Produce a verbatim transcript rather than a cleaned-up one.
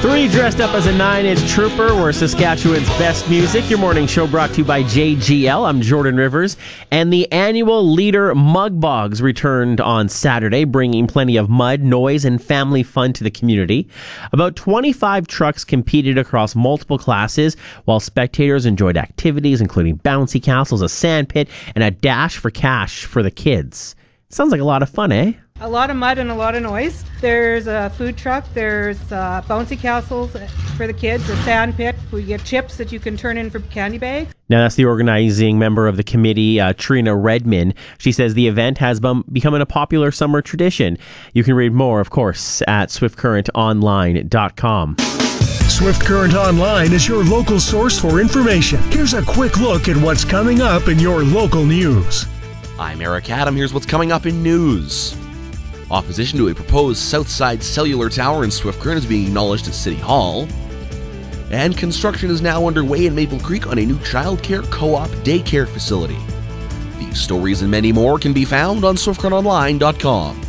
Three dressed up as a nine-inch trooper. We're Saskatchewan's best music. Your morning show brought to you by J G L. I'm Jordan Rivers. And the annual Leader Mug Bogs returned on Saturday, bringing plenty of mud, noise, and family fun to the community. About twenty-five trucks competed across multiple classes, while spectators enjoyed activities including bouncy castles, a sand pit, and a dash for cash for the kids. Sounds like a lot of fun, eh? A lot of mud and a lot of noise. There's a food truck. There's uh, bouncy castles for the kids, a sand pit. We get chips that you can turn in for candy bags. Now, that's the organizing member of the committee, uh, Trina Redman. She says the event has bum- become a popular summer tradition. You can read more, of course, at swift current online dot com. Swift Current Online is your local source for information. Here's a quick look at what's coming up in your local news. I'm Eric Adam. Here's what's coming up in news. Opposition to a proposed Southside Cellular Tower in Swift Current is being acknowledged at City Hall. And construction is now underway in Maple Creek on a new childcare co-op daycare facility. These stories and many more can be found on swift current online dot com.